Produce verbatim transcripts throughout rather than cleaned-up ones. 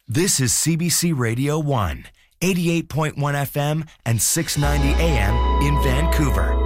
This is C B C Radio one, eighty-eight point one F M and six ninety A M in Vancouver.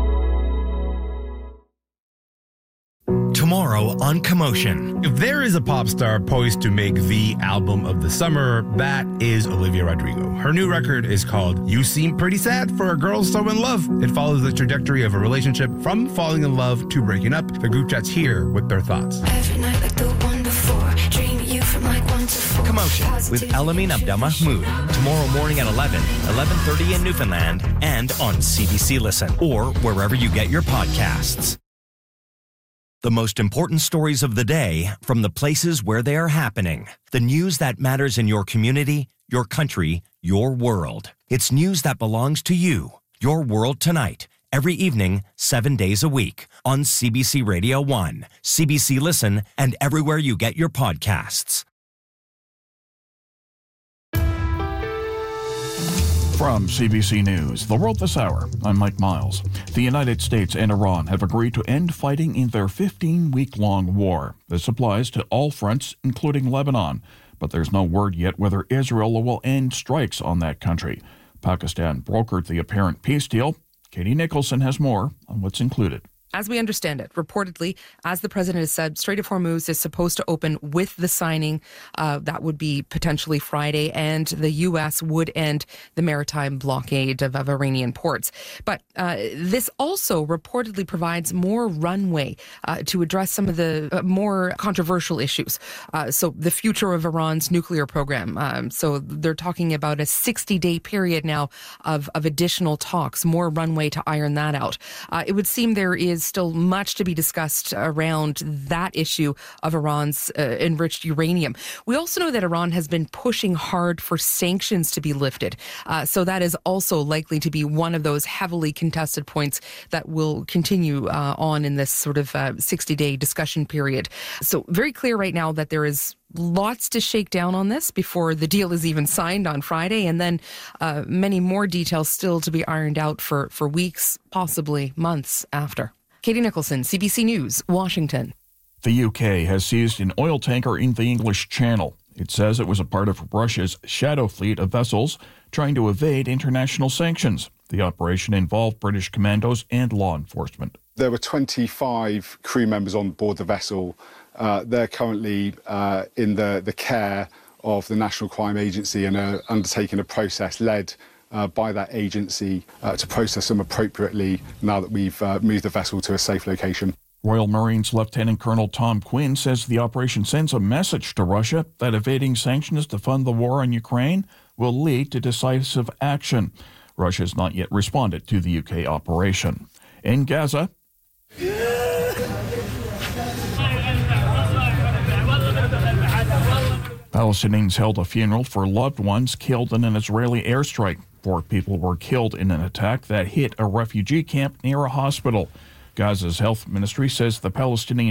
Tomorrow on Commotion. If there is a pop star poised to make the album of the summer, that is Olivia Rodrigo. Her new record is called You Seem Pretty Sad for a Girl So in Love. It follows the trajectory of a relationship from falling in love to breaking up. The group chat's here with their thoughts. Every night like the one before, dream you from like one to four. Commotion with Elamin Abdelmahmoud. Tomorrow morning at eleven, eleven thirty in Newfoundland, and on C B C Listen or wherever you get your podcasts. The most important stories of the day from the places where they are happening. The news that matters in your community, your country, your world. It's news that belongs to you. Your World Tonight. Every evening, seven days a week. On C B C Radio one, C B C Listen, and everywhere you get your podcasts. From C B C News, The World This Hour, I'm Mike Miles. The United States and Iran have agreed to end fighting in their fifteen-week-long war. This applies to all fronts, including Lebanon. But there's no word yet whether Israel will end strikes on that country. Pakistan brokered the apparent peace deal. Katie Nicholson has more on what's included. As we understand it, reportedly, as the president has said, Strait of Hormuz is supposed to open with the signing. Uh, that would be potentially Friday, and the U S would end the maritime blockade of, of Iranian ports. But uh, this also reportedly provides more runway uh, to address some of the uh, more controversial issues. Uh, so the future of Iran's nuclear program. Um, so they're talking about a sixty-day period now of, of additional talks, more runway to iron that out. Uh, it would seem there is still much to be discussed around that issue of Iran's uh, enriched uranium. We also know that Iran has been pushing hard for sanctions to be lifted. Uh, so that is also likely to be one of those heavily contested points that will continue uh, on in this sort of uh, sixty-day discussion period. So very clear right now that there is lots to shake down on this before the deal is even signed on Friday, and then uh, many more details still to be ironed out for, for weeks, possibly months after. Katie Nicholson, C B C News, Washington. The U K has seized an oil tanker in the English Channel. It says it was a part of Russia's shadow fleet of vessels trying to evade international sanctions. The operation involved British commandos and law enforcement. There were twenty-five crew members on board the vessel. Uh, they're currently uh, in the, the care of the National Crime Agency and are undertaking a process led Uh, by that agency uh, to process them appropriately now that we've uh, moved the vessel to a safe location. Royal Marines Lieutenant Colonel Tom Quinn says the operation sends a message to Russia that evading sanctions to fund the war on Ukraine will lead to decisive action. Russia has not yet responded to the U K operation. In Gaza, Palestinians held a funeral for loved ones killed in an Israeli airstrike. Four people were killed in an attack that hit a refugee camp near a hospital. Gaza's health ministry says the Palestinian